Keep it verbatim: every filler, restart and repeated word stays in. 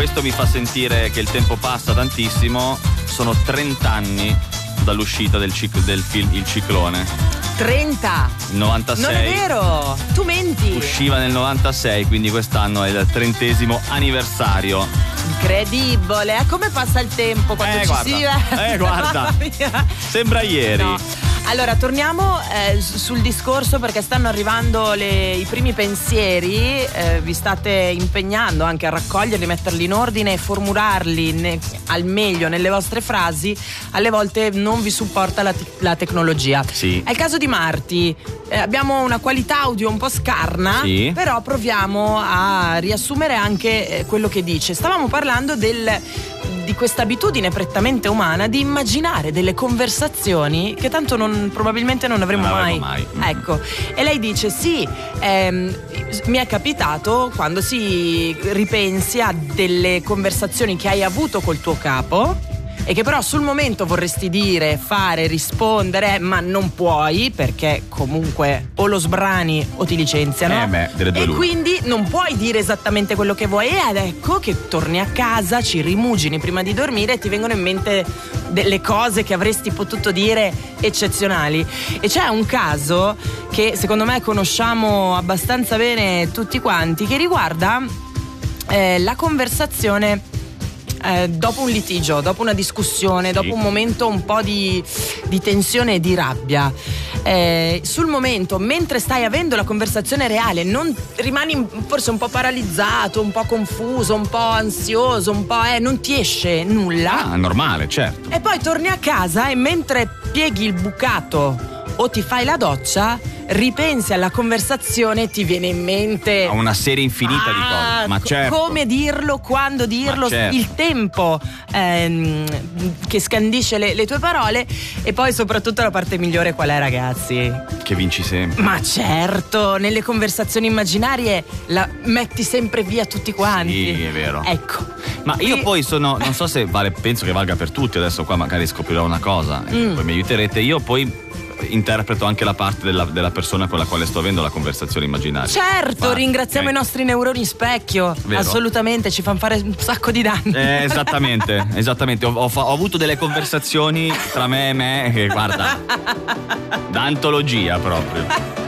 questo mi fa sentire che il tempo passa tantissimo. Sono trenta anni dall'uscita del, cic- del film Il Ciclone. trenta? novantasei. Non è vero, tu menti. Usciva nel novantasei, quindi quest'anno è il trentesimo anniversario. Incredibile, eh? Come passa il tempo quando Eh, ci guarda. si diverte? Eh, guarda. Mamma mia. Sembra ieri. No. Allora, torniamo eh, sul discorso, perché stanno arrivando le, i primi pensieri, eh, vi state impegnando anche a raccoglierli, metterli in ordine e formularli ne, al meglio nelle vostre frasi. Alle volte non vi supporta la, te- la tecnologia. Sì. È il caso di Marti. Eh, abbiamo una qualità audio un po' scarna, Sì. però proviamo a riassumere anche eh, quello che dice. Stavamo parlando del di questa abitudine prettamente umana di immaginare delle conversazioni che tanto non, probabilmente non avremo Non mai. avremo mai. Ecco, e lei dice sì, ehm, mi è capitato quando si ripensi a delle conversazioni che hai avuto col tuo capo e che però sul momento vorresti dire, fare, rispondere, ma non puoi perché comunque o lo sbrani o ti licenziano. Eh beh, delle due e l'una. quindi non puoi dire esattamente quello che vuoi, ed ecco che torni a casa, ci rimugini prima di dormire e ti vengono in mente delle cose che avresti potuto dire eccezionali. E c'è un caso che secondo me conosciamo abbastanza bene tutti quanti, che riguarda eh, la conversazione Eh, dopo un litigio, dopo una discussione, Sì. dopo un momento un po' di, di tensione e di rabbia. Eh, sul momento, mentre stai avendo la conversazione reale, non rimani forse un po' paralizzato, un po' confuso, un po' ansioso, un po' eh, non ti esce nulla. Ah, normale, certo. E poi torni a casa e mentre pieghi il bucato o ti fai la doccia, ripensi alla conversazione e ti viene in mente Ha una serie infinita di Ah, cose. Ma co- certo. come dirlo, quando dirlo, Ma certo. il tempo ehm, che scandisce le, le tue parole. E poi soprattutto la parte migliore qual è, ragazzi? Che vinci sempre. Ma certo, nelle conversazioni immaginarie la metti sempre via tutti quanti. Sì, è vero. Ecco. Ma io Qui- poi sono, non so se vale, penso che valga per tutti, adesso qua magari scoprirò una cosa, e Mm. poi mi aiuterete. Io poi interpreto anche la parte della, della persona con la quale sto avendo la conversazione immaginaria. Certo, Infatti, ringraziamo ok. i nostri neuroni specchio. Vero. Assolutamente, ci fanno fare un sacco di danni. Eh, esattamente, esattamente. Ho, ho fa- ho avuto delle conversazioni tra me e me che, guarda, da antologia proprio.